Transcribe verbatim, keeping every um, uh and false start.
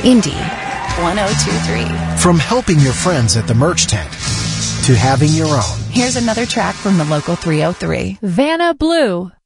Indy one oh two three. From helping your friends at the merch tent to having your own. Here's another track from the local three oh three. Vanna Blue.